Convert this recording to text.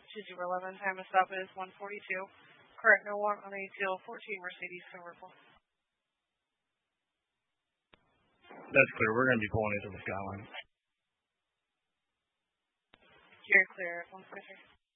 2011. Time to stop is 1:42. Correct, no warrant on the ATL 14 Mercedes Silver Bull. That's clear. We're going to be pulling into the skyline. You're clear at 143.